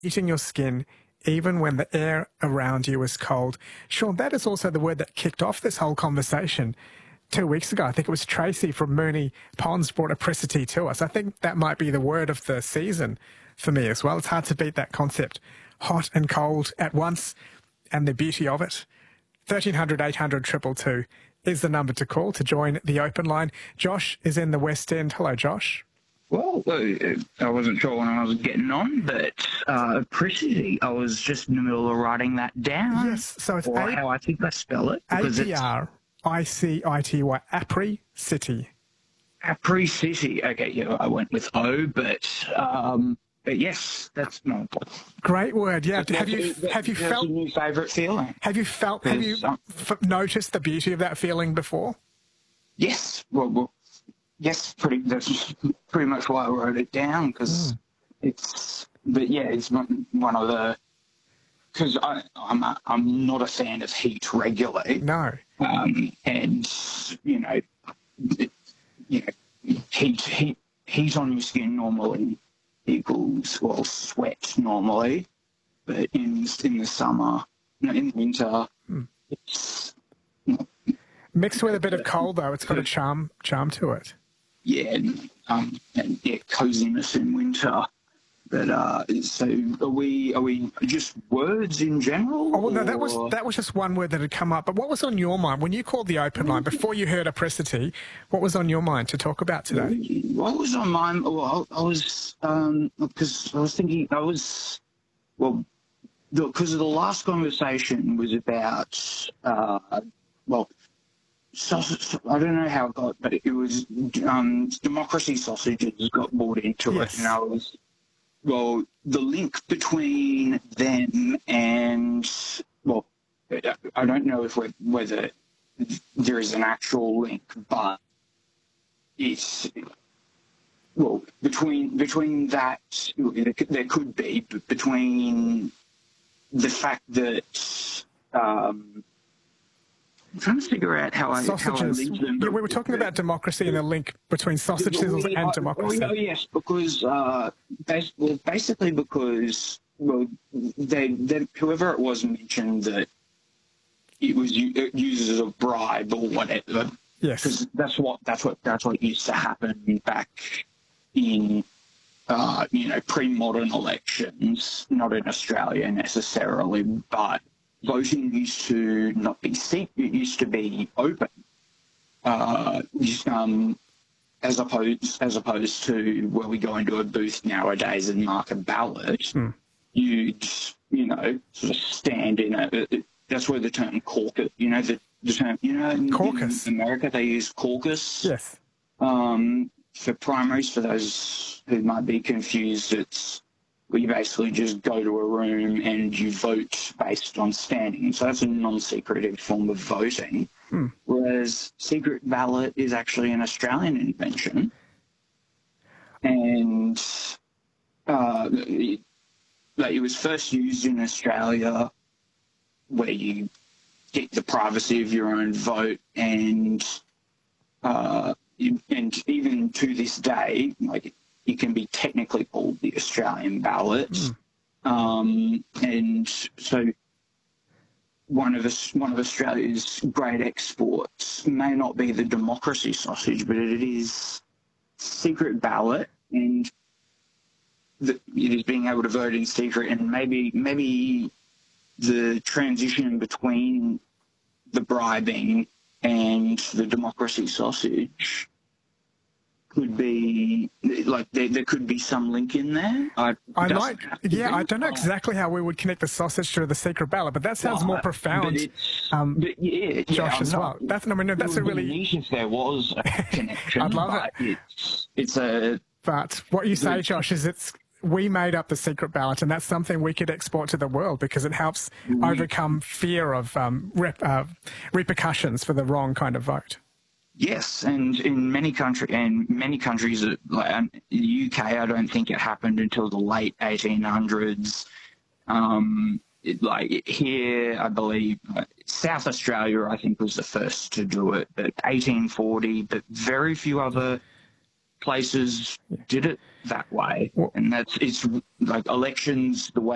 heating your skin even when the air around you is cold. Sean, that is also the word that kicked off this whole conversation 2 weeks ago. I think it was Tracy from Moonee Ponds brought apricity to us. I think that might be the word of the season for me as well. It's hard to beat that concept. Hot and cold at once, and the beauty of it. 1300 800 222 is the number to call to join the open line. Josh is in the West End. Hello, Josh. Well, I wasn't sure when I was getting on, but apricity, I was just in the middle of writing that down. Yes, so it's how I think I spell it. A-P-R-I-C-I-T-Y, apricity. Apricity. Okay, yeah, I went with O, but yes, that's no. Great word. Yeah. Have you felt your favourite feeling? Have you noticed the beauty of that feeling before? Yes. Well, yes. That's pretty much why I wrote it down, because it's. But yeah, it's one of the. Because I'm not a fan of heat regularly. No. And heat on your skin normally equals, well, sweat normally, but in the summer, in the winter, it's mixed with a bit of cold though. It's got a charm to it. Yeah, and coziness in winter. But so are we just words in general? Oh well, no, that was just one word that had come up. But what was on your mind when you called the open line before you heard apricity? What was on your mind to talk about today? What was on mine? Well, I was because I was thinking because the last conversation was about sausage. I don't know how it got, but it was democracy sausages got bought into it, and I was. Well, the link between them and, well, I don't know whether there is an actual link, but it's, well, between that, there could be, but between the fact that, I'm trying to figure out how I link them. Yeah, we were talking about democracy and the link between sausage sizzles and democracy. Oh, yes, because basically because whoever it was mentioned that it uses a bribe or whatever. Yes, because that's what used to happen back in pre-modern elections, not in Australia necessarily, but. Voting used to not be secret; it used to be open, as opposed to where we go into a booth nowadays and mark a ballot. You'd sort of stand in it. That's where the term caucus. The term caucus. In America they use caucus. Yes. For primaries, for those who might be confused, it's. Where you basically just go to a room and you vote based on standing. So that's a non-secretive form of voting. Whereas secret ballot is actually an Australian invention. And it was first used in Australia where you get the privacy of your own vote and even to this day, it can be technically called the Australian ballot, and so one of Australia's great exports may not be the democracy sausage, but it is secret ballot, and it is being able to vote in secret, and maybe the transition between the bribing and the democracy sausage. Could be there could be some link in there. I don't know exactly how we would connect the sausage to the secret ballot, but that sounds more profound. Josh, as well. That's a really neat if there was a connection. I'd love it. But what you say, Josh, is we made up the secret ballot, and that's something we could export to the world because it helps overcome fear of repercussions for the wrong kind of vote. Yes, and in many countries, like the UK, I don't think it happened until the late 1800s. Here, I believe, South Australia, I think, was the first to do it, but 1840, but very few other places did it that way. And it's like elections, the way